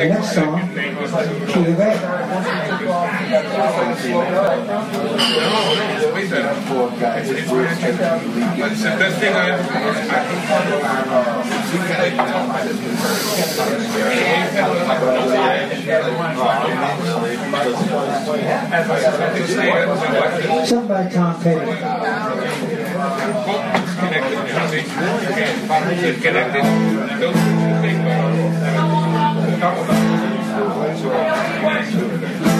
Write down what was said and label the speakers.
Speaker 1: The next song, Key of A.
Speaker 2: That's the best thing I ever
Speaker 1: Sung by Tom Petty.
Speaker 2: Connected. Don't think about it.